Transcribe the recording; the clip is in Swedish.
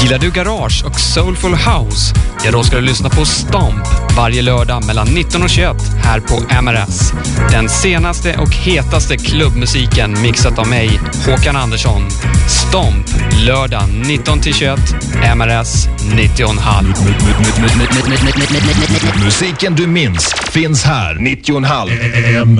Gillar du garage och soulful house? Ja, då ska du lyssna på Stomp varje lördag mellan 19 och 21 här på MRS. Den senaste och hetaste klubbmusiken mixat av mig, Håkan Andersson. Stomp, lördag 19-21, MRS 90,5. Musiken du minns finns här 90,5.